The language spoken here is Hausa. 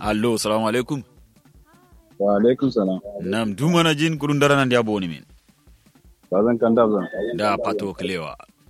Allo, salamu alaikum. Wa alaikum salam. Nam dumana jin kurun daranan dia boni min. Bazan kan da zan. Da pato klewa.